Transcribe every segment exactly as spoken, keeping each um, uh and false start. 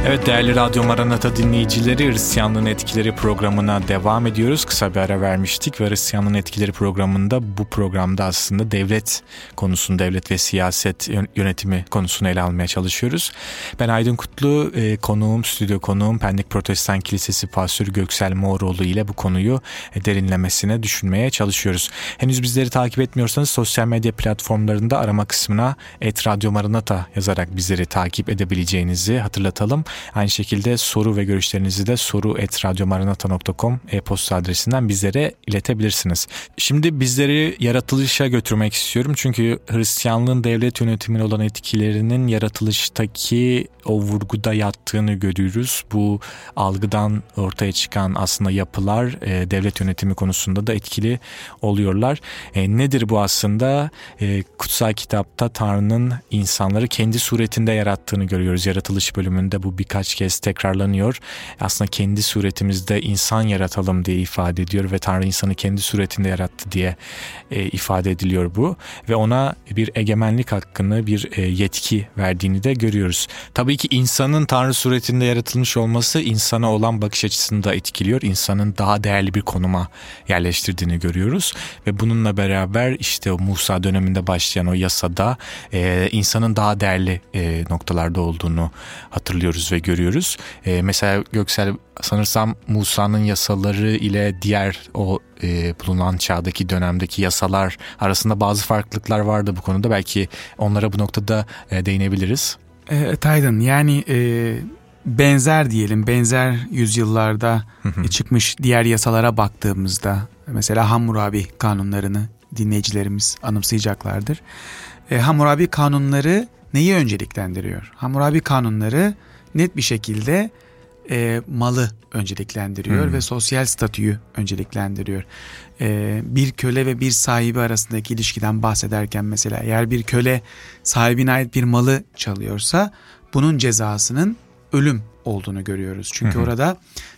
Evet değerli Radyo Maranata dinleyicileri, Hristiyanlığın Etkileri programına devam ediyoruz. Kısa bir ara vermiştik ve Hristiyanlığın Etkileri programında bu programda aslında devlet konusunu, devlet ve siyaset yönetimi konusunu ele almaya çalışıyoruz. Ben Aydın Kutlu, e, konuğum, stüdyo konuğum Pendik Protestan Kilisesi Pastörü Göksel Moğroğlu ile bu konuyu e, derinlemesine düşünmeye çalışıyoruz. Henüz bizleri takip etmiyorsanız sosyal medya platformlarında arama kısmına et radyo maranata yazarak bizleri takip edebileceğinizi hatırlatalım. Aynı şekilde soru ve görüşlerinizi de soru et radyo maranata nokta com e-posta adresinden bizlere iletebilirsiniz. Şimdi bizleri yaratılışa götürmek istiyorum. Çünkü Hristiyanlığın devlet yönetimine olan etkilerinin yaratılıştaki o vurguda yattığını görüyoruz. Bu algıdan ortaya çıkan aslında yapılar e, devlet yönetimi konusunda da etkili oluyorlar. E, nedir bu aslında? E, kutsal kitapta Tanrı'nın insanları kendi suretinde yarattığını görüyoruz. Yaratılış bölümünde bu birkaç kez tekrarlanıyor. Aslında kendi suretimizde insan yaratalım diye ifade ediyor ve Tanrı insanı kendi suretinde yarattı diye e, ifade ediliyor bu. Ve ona bir egemenlik hakkını, bir e, yetki verdiğini de görüyoruz. Tabii ki insanın Tanrı suretinde yaratılmış olması insana olan bakış açısını da etkiliyor. İnsanın daha değerli bir konuma yerleştirdiğini görüyoruz. Ve bununla beraber işte o Musa döneminde başlayan o yasada e, insanın daha değerli e, noktalarda olduğunu hatırlıyoruz ve görüyoruz. E, mesela Göksel, sanırsam Musa'nın yasaları ile diğer o e, bulunan çağdaki dönemdeki yasalar arasında bazı farklılıklar vardı bu konuda. Belki onlara bu noktada e, değinebiliriz. Evet Aydın, yani e, benzer diyelim, benzer yüzyıllarda e, çıkmış diğer yasalara baktığımızda mesela Hammurabi kanunlarını dinleyicilerimiz anımsayacaklardır. E, Hammurabi kanunları neyi önceliklendiriyor? Hammurabi kanunları net bir şekilde e, malı önceliklendiriyor hmm. ve sosyal statüyü önceliklendiriyor. E, bir köle ve bir sahibi arasındaki ilişkiden bahsederken mesela eğer bir köle sahibine ait bir malı çalıyorsa bunun cezasının ölüm olduğunu görüyoruz. Çünkü hmm. orada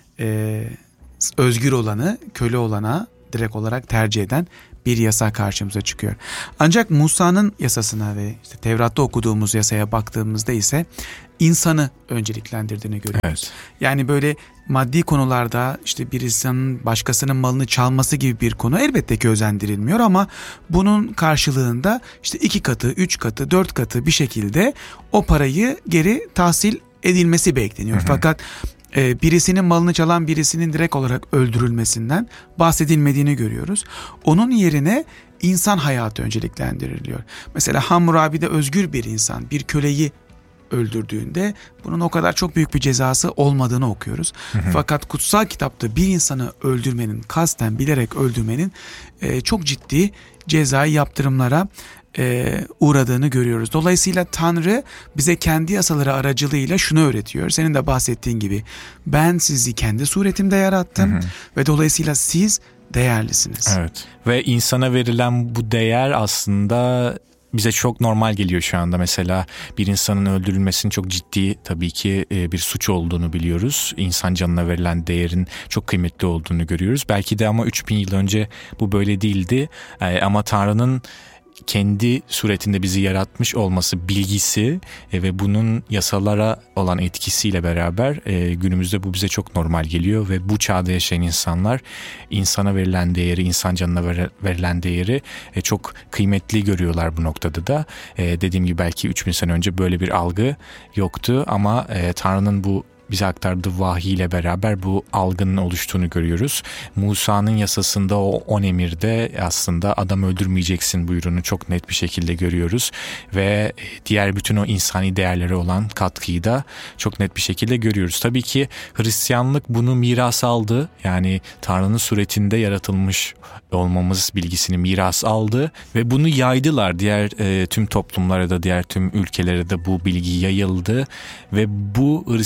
e, özgür olanı köle olana direkt olarak tercih eden bir yasa karşımıza çıkıyor. Ancak Musa'nın yasasına ve işte Tevrat'ta okuduğumuz yasaya baktığımızda ise insanı önceliklendirdiğini görüyoruz. Evet. Yani böyle maddi konularda işte bir insanın başkasının malını çalması gibi bir konu elbette ki özendirilmiyor ama bunun karşılığında işte iki katı, üç katı, dört katı bir şekilde o parayı geri tahsil edilmesi bekleniyor. Hı hı. Fakat birisinin malını çalan birisinin direkt olarak öldürülmesinden bahsedilmediğini görüyoruz. Onun yerine insan hayatı önceliklendiriliyor. Mesela Hammurabi'de özgür bir insan bir köleyi öldürdüğünde bunun o kadar çok büyük bir cezası olmadığını okuyoruz. Hı hı. Fakat kutsal kitapta bir insanı öldürmenin, kasten bilerek öldürmenin e, çok ciddi cezai yaptırımlara e, uğradığını görüyoruz. Dolayısıyla Tanrı bize kendi yasaları aracılığıyla şunu öğretiyor. Senin de bahsettiğin gibi ben sizi kendi suretimde yarattım hı hı. ve dolayısıyla siz değerlisiniz. Evet. Ve insana verilen bu değer aslında bize çok normal geliyor şu anda. Mesela bir insanın öldürülmesinin çok ciddi tabii ki bir suç olduğunu biliyoruz. İnsan canına verilen değerin çok kıymetli olduğunu görüyoruz. Belki de ama üç bin yıl önce bu böyle değildi. Ama Tanrı'nın kendi suretinde bizi yaratmış olması bilgisi e, ve bunun yasalara olan etkisiyle beraber e, günümüzde bu bize çok normal geliyor ve bu çağda yaşayan insanlar insana verilen değeri, insan canına ver, verilen değeri e, çok kıymetli görüyorlar bu noktada da. E, dediğim gibi belki üç bin sene önce böyle bir algı yoktu ama e, Tanrı'nın bu bize aktardığı vahiy ile beraber bu algının oluştuğunu görüyoruz. Musa'nın yasasında o on emirde aslında adam öldürmeyeceksin buyruğunu çok net bir şekilde görüyoruz. Ve diğer bütün o insani değerleri olan katkıyı da çok net bir şekilde görüyoruz. Tabii ki Hristiyanlık bunu miras aldı. Yani Tanrı'nın suretinde yaratılmış olmamız bilgisini miras aldı ve bunu yaydılar. Diğer e, tüm toplumlara da diğer tüm ülkelere de bu bilgi yayıldı ve bu Hristiyanlığı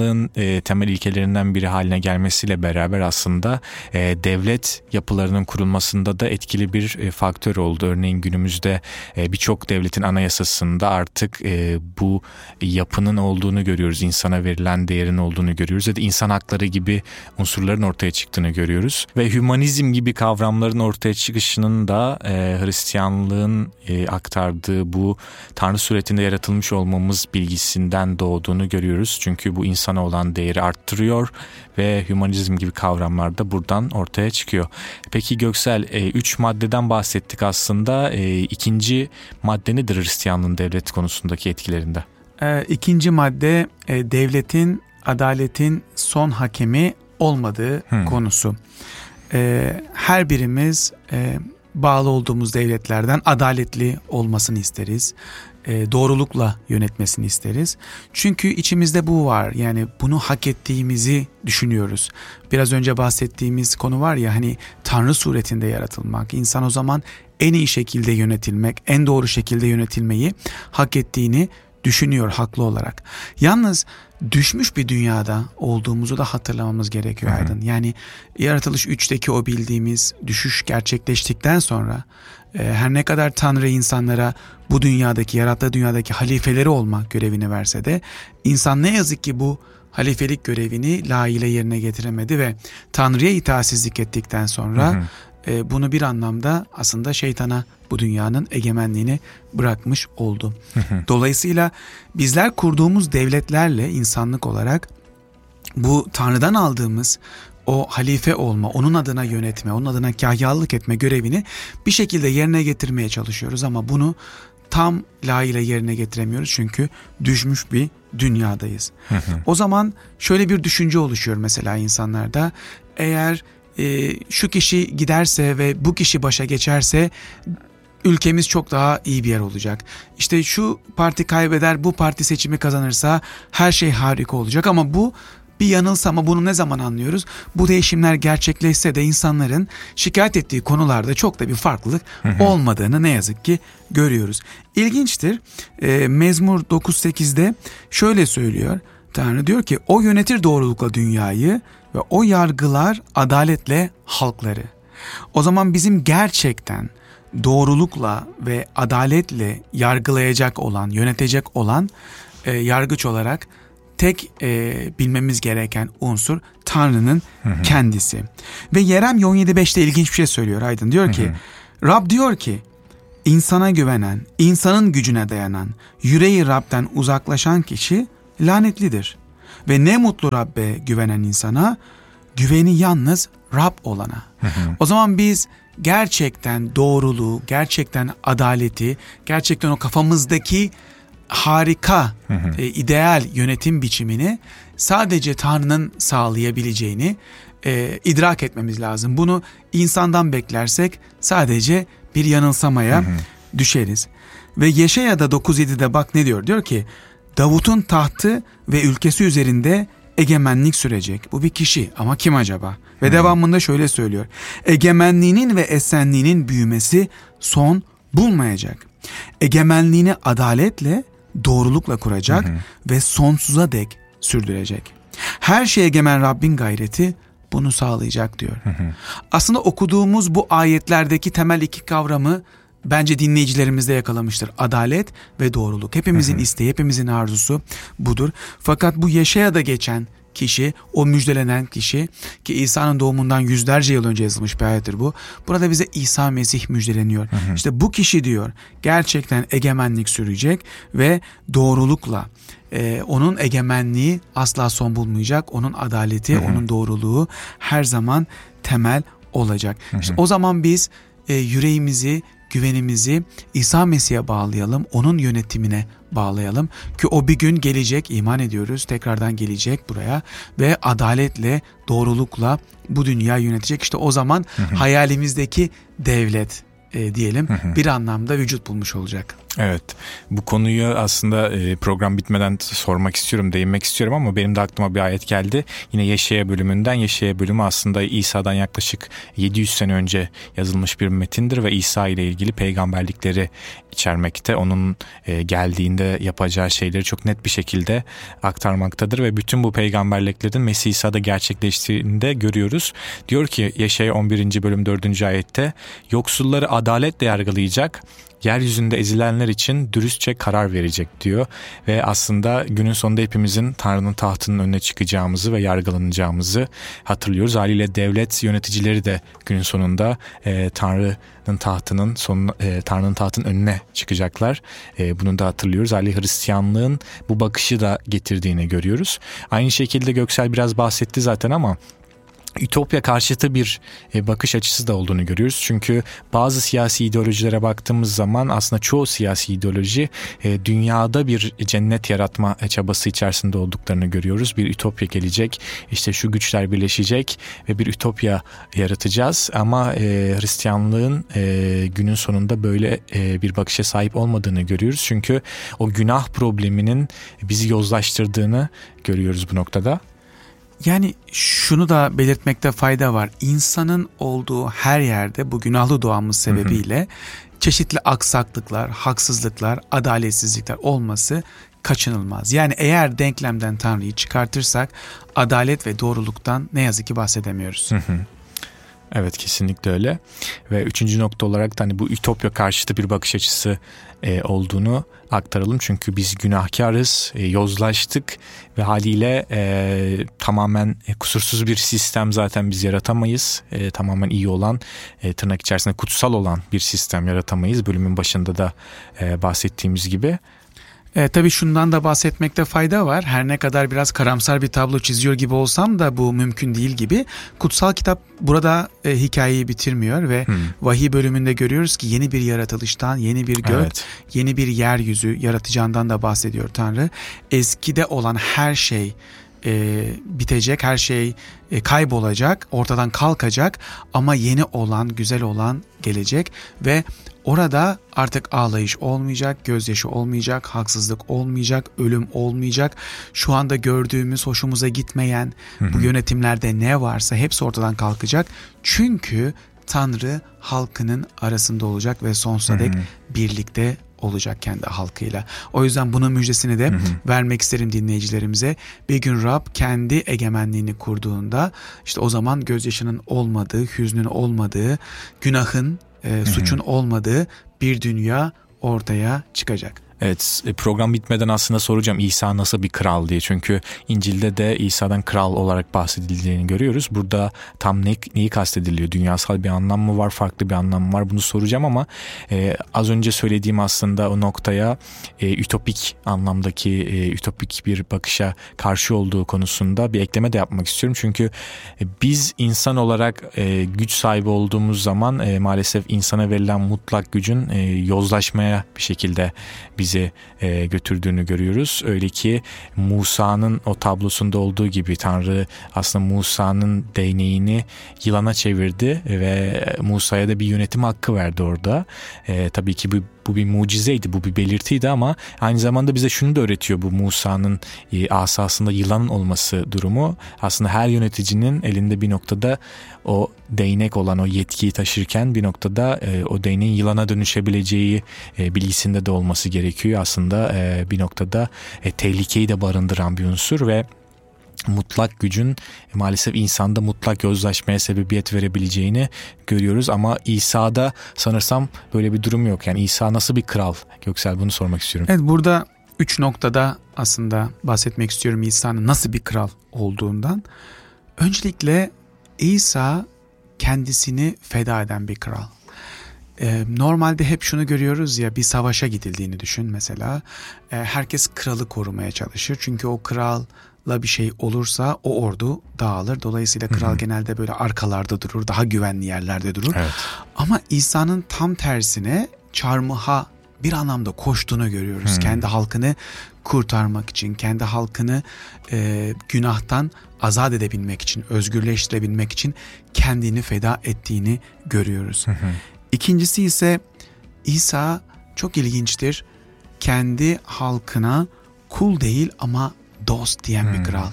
Hristiyanlığın e, temel ilkelerinden biri haline gelmesiyle beraber aslında e, devlet yapılarının kurulmasında da etkili bir e, faktör oldu. Örneğin günümüzde e, birçok devletin anayasasında artık e, bu yapının olduğunu görüyoruz. İnsana verilen değerin olduğunu görüyoruz ya da insan hakları gibi unsurların ortaya çıktığını görüyoruz. Ve hümanizm gibi kavramların ortaya çıkışının da e, Hristiyanlığın e, aktardığı bu Tanrı suretinde yaratılmış olmamız bilgisinden doğduğunu görüyoruz. Çünkü bu insana olan değeri arttırıyor ve hümanizm gibi kavramlar da buradan ortaya çıkıyor. Peki Göksel, e, üç maddeden bahsettik aslında. E, ikinci madde nedir Hristiyanlığın devlet konusundaki etkilerinde? E, ikinci madde e, devletin, adaletin son hakemi olmadığı hmm. konusu. E, her birimiz e, bağlı olduğumuz devletlerden adaletli olmasını isteriz. E, doğrulukla yönetmesini isteriz. Çünkü içimizde bu var. Yani bunu hak ettiğimizi düşünüyoruz. Biraz önce bahsettiğimiz konu var ya, hani Tanrı suretinde yaratılmak. İnsan o zaman en iyi şekilde yönetilmek, en doğru şekilde yönetilmeyi hak ettiğini düşünüyor haklı olarak. Yalnız düşmüş bir dünyada olduğumuzu da hatırlamamız gerekiyor Hı-hı. Aydın. Yani Yaratılış üçteki o bildiğimiz düşüş gerçekleştikten sonra e, her ne kadar Tanrı insanlara bu dünyadaki, yarattığı dünyadaki halifeleri olmak görevini verse de insan ne yazık ki bu halifelik görevini layığıyla yerine getiremedi ve Tanrı'ya itaatsizlik ettikten sonra Hı-hı. E, bunu bir anlamda aslında şeytana bu dünyanın egemenliğini bırakmış oldu. Dolayısıyla bizler kurduğumuz devletlerle insanlık olarak bu Tanrı'dan aldığımız o halife olma, onun adına yönetme, onun adına kahyalık etme görevini bir şekilde yerine getirmeye çalışıyoruz ama bunu tam layığıyla yerine getiremiyoruz çünkü düşmüş bir dünyadayız. O zaman şöyle bir düşünce oluşuyor mesela insanlarda: eğer e, şu kişi giderse ve bu kişi başa geçerse ülkemiz çok daha iyi bir yer olacak. İşte şu parti kaybeder, bu parti seçimi kazanırsa her şey harika olacak. Ama bu bir yanılsama. Bunu ne zaman anlıyoruz? Bu değişimler gerçekleşse de insanların şikayet ettiği konularda çok da bir farklılık hı hı. olmadığını ne yazık ki görüyoruz. İlginçtir. E, Mezmur dokuz sekizde şöyle söylüyor. Tanrı diyor ki, o yönetir doğrulukla dünyayı ve o yargılar adaletle halkları. O zaman bizim gerçekten doğrulukla ve adaletle yargılayacak olan, yönetecek olan e, yargıç olarak tek e, bilmemiz gereken unsur Tanrı'nın hı hı. kendisi. Ve Yeremye on yedi beşte ilginç bir şey söylüyor Aydın. Diyor ki, hı hı. Rab diyor ki, insana güvenen, insanın gücüne dayanan, yüreği Rab'den uzaklaşan kişi lanetlidir. Ve ne mutlu Rab'be güvenen insana, güveni yalnız Rab olana. Hı hı. O zaman biz gerçekten doğruluğu, gerçekten adaleti, gerçekten o kafamızdaki harika, hı hı. E, ideal yönetim biçimini sadece Tanrı'nın sağlayabileceğini e, idrak etmemiz lazım. Bunu insandan beklersek sadece bir yanılsamaya hı hı. düşeriz. Ve Yeşaya'da dokuz yedide bak ne diyor? Diyor ki, Davut'un tahtı ve ülkesi üzerinde egemenlik sürecek. Bu bir kişi ama kim acaba? Ve hmm. devamında şöyle söylüyor. Egemenliğinin ve esenliğinin büyümesi son bulmayacak. Egemenliğini adaletle, doğrulukla kuracak hmm. ve sonsuza dek sürdürecek. Her şeye egemen Rabbin gayreti bunu sağlayacak diyor. Hmm. Aslında okuduğumuz bu ayetlerdeki temel iki kavramı bence dinleyicilerimiz de yakalamıştır. Adalet ve doğruluk. Hepimizin hı hı. isteği, hepimizin arzusu budur. Fakat bu Yeşaya'da geçen kişi, o müjdelenen kişi ki İsa'nın doğumundan yüzlerce yıl önce yazılmış bir ayettir bu. Burada bize İsa Mesih müjdeleniyor. Hı hı. İşte bu kişi diyor gerçekten egemenlik sürecek ve doğrulukla e, onun egemenliği asla son bulmayacak. Onun adaleti, hı hı. onun doğruluğu her zaman temel olacak. Hı hı. İşte o zaman biz e, yüreğimizi, güvenimizi İsa Mesih'e bağlayalım, onun yönetimine bağlayalım ki o bir gün gelecek, iman ediyoruz, tekrardan gelecek buraya ve adaletle, doğrulukla bu dünyayı yönetecek. İşte o zaman hı hı. hayalimizdeki devlet e, diyelim hı hı. bir anlamda vücut bulmuş olacak. Evet, bu konuyu aslında program bitmeden sormak istiyorum, değinmek istiyorum ama benim de aklıma bir ayet geldi. Yine Yeşaya bölümünden. Yeşaya bölümü aslında İsa'dan yaklaşık yedi yüz sene önce yazılmış bir metindir ve İsa ile ilgili peygamberlikleri içermekte. Onun geldiğinde yapacağı şeyleri çok net bir şekilde aktarmaktadır ve bütün bu peygamberliklerin Mesih İsa'da gerçekleştiğini de görüyoruz. Diyor ki Yeşaya on birinci bölüm dördüncü ayette, yoksulları adaletle yargılayacak, yeryüzünde ezilenler için dürüstçe karar verecek diyor. Ve aslında günün sonunda hepimizin Tanrı'nın tahtının önüne çıkacağımızı ve yargılanacağımızı hatırlıyoruz. Haliyle devlet yöneticileri de günün sonunda e, Tanrı'nın tahtının sonuna, e, Tanrı'nın tahtının önüne çıkacaklar. E, bunu da hatırlıyoruz. Haliyle Hristiyanlığın bu bakışı da getirdiğini görüyoruz. Aynı şekilde Göksel biraz bahsetti zaten ama Ütopya karşıtı bir bakış açısı da olduğunu görüyoruz. Çünkü bazı siyasi ideolojilere baktığımız zaman aslında çoğu siyasi ideoloji dünyada bir cennet yaratma çabası içerisinde olduklarını görüyoruz. Bir ütopya gelecek, işte şu güçler birleşecek ve bir ütopya yaratacağız. Ama Hristiyanlığın günün sonunda böyle bir bakışa sahip olmadığını görüyoruz. Çünkü o günah probleminin bizi yozlaştırdığını görüyoruz bu noktada. Yani şunu da belirtmekte fayda var. İnsanın olduğu her yerde bu günahlı doğamız sebebiyle hı hı. çeşitli aksaklıklar, haksızlıklar, adaletsizlikler olması kaçınılmaz. Yani eğer denklemden Tanrı'yı çıkartırsak adalet ve doğruluktan ne yazık ki bahsedemiyoruz. Hı hı. Evet, kesinlikle öyle. Ve üçüncü nokta olarak da hani bu ütopya karşıtı bir bakış açısı e, olduğunu aktaralım. Çünkü biz günahkarız, e, yozlaştık ve haliyle e, tamamen e, kusursuz bir sistem zaten biz yaratamayız. E, tamamen iyi olan, e, tırnak içerisinde kutsal olan bir sistem yaratamayız. Bölümün başında da e, bahsettiğimiz gibi. E, tabii şundan da bahsetmekte fayda var. Her ne kadar biraz karamsar bir tablo çiziyor gibi olsam da bu mümkün değil gibi. Kutsal kitap burada e, hikayeyi bitirmiyor ve hmm. vahiy bölümünde görüyoruz ki yeni bir yaratılıştan, yeni bir gök, evet. yeni bir yeryüzü yaratacağından da bahsediyor Tanrı. Eskide olan her şey e, bitecek, her şey e, kaybolacak, ortadan kalkacak ama yeni olan, güzel olan gelecek ve orada artık ağlayış olmayacak, gözyaşı olmayacak, haksızlık olmayacak, ölüm olmayacak. Şu anda gördüğümüz, hoşumuza gitmeyen hı hı. bu yönetimlerde ne varsa hepsi ortadan kalkacak. Çünkü Tanrı halkının arasında olacak ve sonsuza dek birlikte olacak kendi halkıyla. O yüzden bunun müjdesini de hı hı. vermek isterim dinleyicilerimize. Bir gün Rab kendi egemenliğini kurduğunda işte o zaman gözyaşının olmadığı, hüznün olmadığı, günahın, e, suçun hı hı. olmadığı bir dünya ortaya çıkacak. Evet, program bitmeden aslında soracağım İsa nasıl bir kral diye. Çünkü İncil'de de İsa'dan kral olarak bahsedildiğini görüyoruz. Burada tam ne, neyi kastediliyor? Dünyasal bir anlam mı var? Farklı bir anlam mı var? Bunu soracağım ama e, az önce söylediğim aslında o noktaya e, ütopik anlamdaki e, ütopik bir bakışa karşı olduğu konusunda bir ekleme de yapmak istiyorum. Çünkü e, biz insan olarak e, güç sahibi olduğumuz zaman e, maalesef insana verilen mutlak gücün e, yozlaşmaya bir şekilde bizi e, götürdüğünü görüyoruz. Öyle ki Musa'nın o tablosunda olduğu gibi Tanrı aslında Musa'nın değneğini yılana çevirdi ve Musa'ya da bir yönetim hakkı verdi orada. E, tabii ki bu Bu bir mucizeydi, bu bir belirtiydi ama aynı zamanda bize şunu da öğretiyor bu Musa'nın e, asasında yılanın olması durumu. Aslında her yöneticinin elinde bir noktada o değnek olan o yetkiyi taşırken bir noktada e, o değneğin yılana dönüşebileceği e, bilgisinde de olması gerekiyor. Aslında e, bir noktada e, tehlikeyi de barındıran bir unsur ve mutlak gücün maalesef insanda mutlak yozlaşmaya sebebiyet verebileceğini görüyoruz ama İsa'da sanırsam böyle bir durum yok. Yani İsa nasıl bir kral? Göksel, bunu sormak istiyorum. Evet, burada üç noktada aslında bahsetmek istiyorum İsa'nın nasıl bir kral olduğundan. Öncelikle İsa kendisini feda eden bir kral. Ee, normalde hep şunu görüyoruz ya, bir savaşa gidildiğini düşün mesela. Ee, herkes kralı korumaya çalışır çünkü o kral bir şey olursa o ordu dağılır. Dolayısıyla kral hı hı. genelde böyle arkalarda durur, daha güvenli yerlerde durur. Evet. Ama İsa'nın tam tersine çarmıha bir anlamda koştuğunu görüyoruz. Hı. Kendi halkını kurtarmak için, kendi halkını e, günahtan azat edebilmek için, özgürleştirebilmek için kendini feda ettiğini görüyoruz. Hı hı. İkincisi ise İsa çok ilginçtir. Kendi halkına kul değil ama dost diyen hmm. bir kral.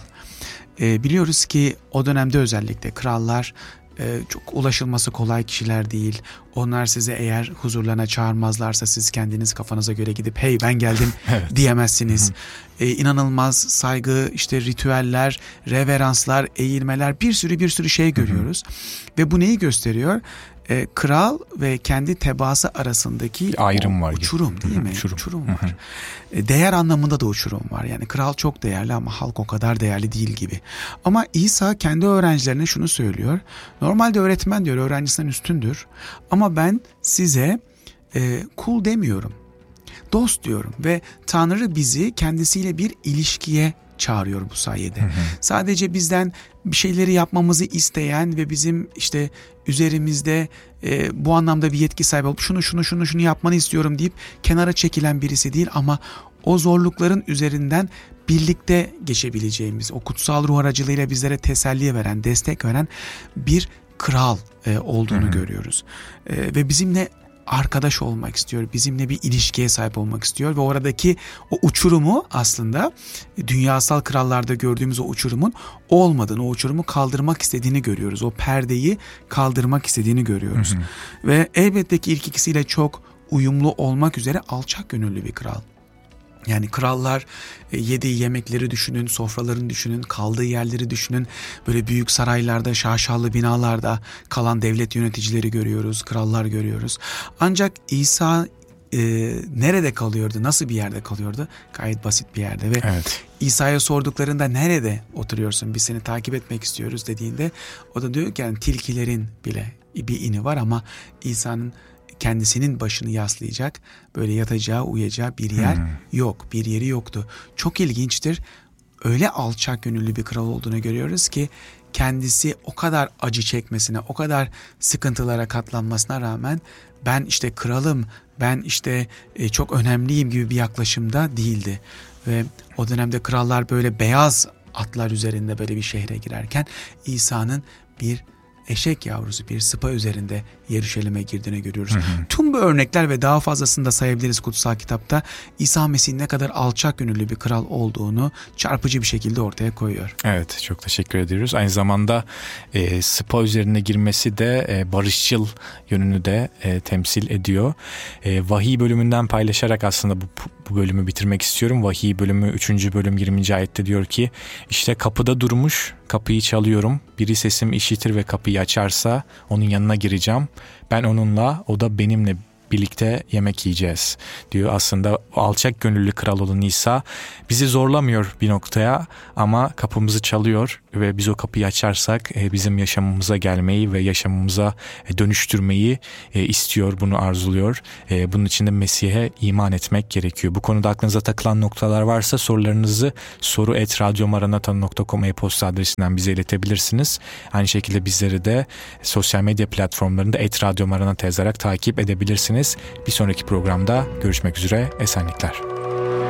E, biliyoruz ki o dönemde özellikle krallar e, çok ulaşılması kolay kişiler değil. Onlar size eğer huzurlarına çağırmazlarsa siz kendiniz kafanıza göre gidip hey ben geldim evet. diyemezsiniz. Hı hı. E, inanılmaz saygı, işte ritüeller, reveranslar, eğilmeler, bir sürü bir sürü şey görüyoruz. Hı hı. Ve bu neyi gösteriyor? E, kral ve kendi tebaası arasındaki bir ayrım var. Uçurum değil mi? Uçurum, uçurum var. Hı hı. E, değer anlamında da uçurum var. Yani kral çok değerli ama halk o kadar değerli değil gibi. Ama İsa kendi öğrencilerine şunu söylüyor. Normalde öğretmen diyor öğrencisinden üstündür. Ama ben size e, kul demiyorum. Dost diyorum ve Tanrı bizi kendisiyle bir ilişkiye çağırıyor bu sayede. Hı hı. Sadece bizden bir şeyleri yapmamızı isteyen ve bizim işte üzerimizde e, bu anlamda bir yetki sahibi olup şunu şunu şunu şunu yapmanı istiyorum deyip kenara çekilen birisi değil ama o zorlukların üzerinden birlikte geçebileceğimiz, o kutsal ruh aracılığıyla bizlere teselli veren, destek veren bir kral e, olduğunu hı hı. görüyoruz. E, ve bizimle arkadaş olmak istiyor, bizimle bir ilişkiye sahip olmak istiyor ve oradaki o uçurumu aslında dünyasal krallarda gördüğümüz o uçurumun olmadığını, o uçurumu kaldırmak istediğini görüyoruz. O perdeyi kaldırmak istediğini görüyoruz. Hı hı. Ve elbette ki ilk ikisiyle çok uyumlu olmak üzere alçak gönüllü bir kral. Yani krallar yediği yemekleri düşünün, sofralarını düşünün, kaldığı yerleri düşünün. Böyle büyük saraylarda, şaşalı binalarda kalan devlet yöneticileri görüyoruz, krallar görüyoruz. Ancak İsa e, nerede kalıyordu, nasıl bir yerde kalıyordu? Gayet basit bir yerde ve evet. İsa'ya sorduklarında nerede oturuyorsun, biz seni takip etmek istiyoruz dediğinde o da diyor ki yani tilkilerin bile bir ini var ama İsa'nın kendisinin başını yaslayacak, böyle yatacağı, uyuyacağı bir yer hmm. yok. Bir yeri yoktu. Çok ilginçtir. Öyle alçak gönüllü bir kral olduğunu görüyoruz ki kendisi o kadar acı çekmesine, o kadar sıkıntılara katlanmasına rağmen ben işte kralım, ben işte çok önemliyim gibi bir yaklaşımda değildi. Ve o dönemde krallar böyle beyaz atlar üzerinde böyle bir şehre girerken İsa'nın bir eşek yavrusu bir sıpa üzerinde Yeruşalim'e girdiğini görüyoruz. Hı hı. Tüm bu örnekler ve daha fazlasını da sayabiliriz kutsal kitapta. İsa Mesih'in ne kadar alçak gönüllü bir kral olduğunu çarpıcı bir şekilde ortaya koyuyor. Evet, çok teşekkür ediyoruz. Aynı zamanda e, sıpa üzerine girmesi de e, barışçıl yönünü de e, temsil ediyor. E, vahiy bölümünden paylaşarak aslında bu, bu bölümü bitirmek istiyorum. Vahiy bölümü üçüncü bölüm yirminci ayette diyor ki işte kapıda durmuş, kapıyı çalıyorum. Biri sesimi işitir ve kapıyı açarsa onun yanına gireceğim. Ben onunla, o da benimle birlikte yemek yiyeceğiz diyor. Aslında alçak gönüllü kral olan İsa bizi zorlamıyor bir noktaya ama kapımızı çalıyor ve biz o kapıyı açarsak bizim yaşamımıza gelmeyi ve yaşamımıza dönüştürmeyi istiyor, bunu arzuluyor. Bunun için de Mesih'e iman etmek gerekiyor. Bu konuda aklınıza takılan noktalar varsa sorularınızı soru et radyomaranata nokta com e-posta adresinden bize iletebilirsiniz. Aynı şekilde bizleri de sosyal medya platformlarında et radyomaranata yazarak takip edebilirsiniz. Bir sonraki programda görüşmek üzere, esenlikler.